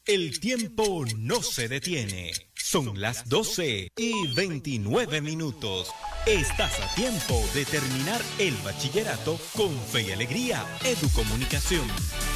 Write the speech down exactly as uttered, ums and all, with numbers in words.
El tiempo no se detiene. Son las doce y veintinueve minutos. Estás a tiempo de terminar el bachillerato con fe y alegría. Educomunicación.